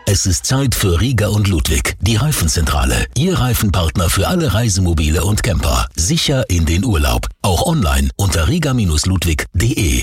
Es ist Zeit für Rieger und Ludwig, die Reifenzentrale. Ihr Reifenpartner für alle Reisemobile und Camper. Sicher in den Urlaub. Auch online unter rieger-ludwig.de.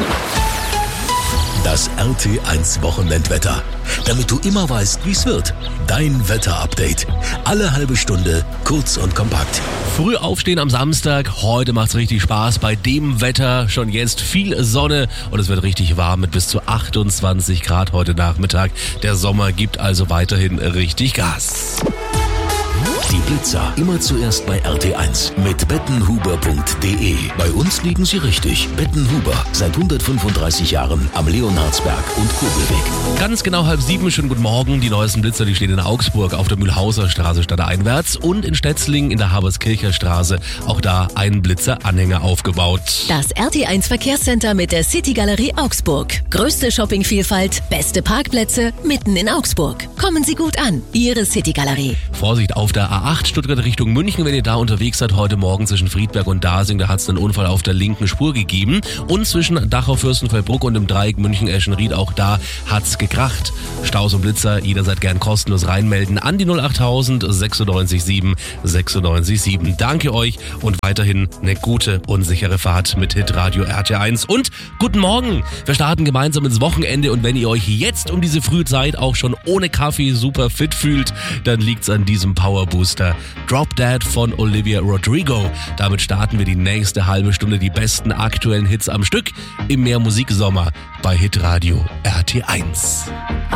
Das RT1 Wochenendwetter. Damit du immer weißt, wie es wird. Dein Wetterupdate. Alle halbe Stunde, kurz und kompakt. Früh aufstehen am Samstag. Heute macht's richtig Spaß. Bei dem Wetter schon jetzt viel Sonne und es wird richtig warm mit bis zu 28 Grad heute Nachmittag. Der Sommer gibt also weiterhin richtig Gas. Die Blitzer immer zuerst bei RT1 mit bettenhuber.de. Bei uns liegen sie richtig. Bettenhuber, seit 135 Jahren am Leonhardsberg und Kobelweg. Ganz genau 6:30, schönen guten Morgen. Die neuesten Blitzer, die stehen in Augsburg auf der Mühlhauser Straße stadteinwärts und in Stetzling in der Haberskircher Straße. Auch da ein Blitzeranhänger aufgebaut. Das RT1 Verkehrscenter mit der City Galerie Augsburg. Größte Shoppingvielfalt, beste Parkplätze mitten in Augsburg. Kommen Sie gut an. Ihre City Galerie. Vorsicht auf der A8 Stuttgart Richtung München, wenn ihr da unterwegs seid heute Morgen zwischen Friedberg und Dasing, da hat es einen Unfall auf der linken Spur gegeben. Und zwischen Dachau, Fürstenfeldbruck und dem Dreieck München-Eschenried, auch da hat's gekracht. Staus und Blitzer, jederzeit gern kostenlos reinmelden an die 08000 96 7 96 7. Danke euch und weiterhin eine gute und sichere Fahrt mit Hitradio RT1. Und guten Morgen! Wir starten gemeinsam ins Wochenende und wenn ihr euch jetzt um diese frühe Zeit auch schon ohne Kaffee super fit fühlt, dann liegt's an diesem Powerbooster. Drop Dead von Olivia Rodrigo. Damit starten wir die nächste halbe Stunde die besten aktuellen Hits am Stück im Mehr Musiksommer bei Hitradio RT1.